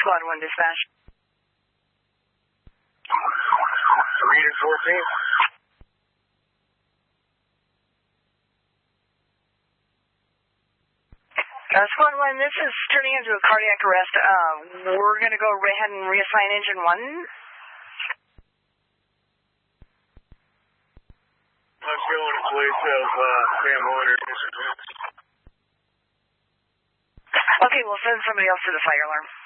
Squad 1 dispatch. 3 to 14. Squad 1, this is turning into a cardiac arrest. We're going to go ahead and reassign engine 1. I'm showing a place of Sam Warner. Okay, we'll send somebody else to the fire alarm.